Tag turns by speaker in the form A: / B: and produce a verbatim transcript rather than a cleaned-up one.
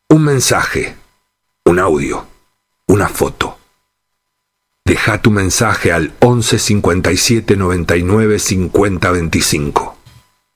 A: Un mensaje, un audio, una foto. Deja tu mensaje al once cincuenta y siete noventa y nueve cincuenta veinticinco.